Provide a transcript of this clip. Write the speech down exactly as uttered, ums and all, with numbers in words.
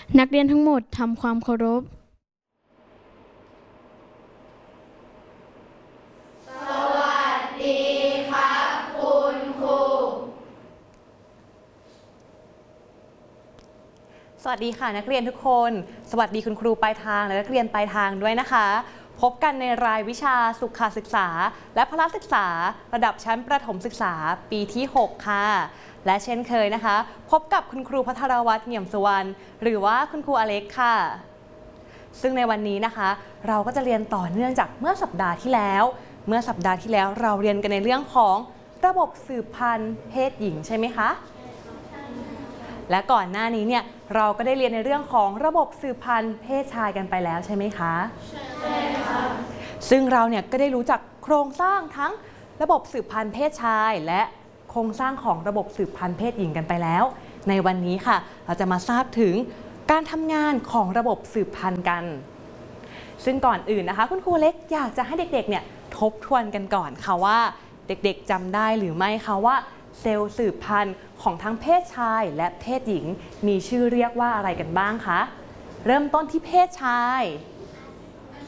นักเรียนทั้งหมดทำความเคารพสวัสดีครับคุณครูสวัสดีค่ะนักเรียนทุกคนสวัสดีคุณครูปลายทางและนักเรียนปลายทางด้วยนะคะพบกันในรายวิชาสุขศึกษาและพละศึกษาระดับชั้นประถมศึกษาปีที่หกค่ะและเช่นเคยนะคะพบกับคุณครูภัทรวัฒน์เงี่ยมสุวรรณหรือว่าคุณครูอเล็กค่ะซึ่งในวันนี้นะคะเราก็จะเรียนต่อเนื่องจากเมื่อสัปดาห์ที่แล้วเมื่อสัปดาห์ที่แล้วเราเรียนกันในเรื่องของระบบสืบพันธุ์เพศหญิงใช่ไหมคะและก่อนหน้านี้เนี่ยเราก็ได้เรียนในเรื่องของระบบสืบพันธุ์เพศชายกันไปแล้วใช่ไหมคะใช่ค่ะซึ่งเราเนี่ยก็ได้รู้จักโครงสร้างทั้งระบบสืบพันธุ์เพศชายและโครงสร้างของระบบสืบพันธุ์เพศหญิงกันไปแล้วในวันนี้ค่ะเราจะมาทราบถึงการทำงานของระบบสืบพันธุ์กันซึ่งก่อนอื่นนะคะคุณครูเล็กอยากจะให้เด็กๆเนี่ยทบทวนกันก่อนค่ะว่าเด็กๆจำได้หรือไม่คะว่าเซลล์สืบพันธุ์ของทั้งเพศชายและเพศหญิงมีชื่อเรียกว่าอะไรกันบ้างคะเริ่มต้นที่เพศชาย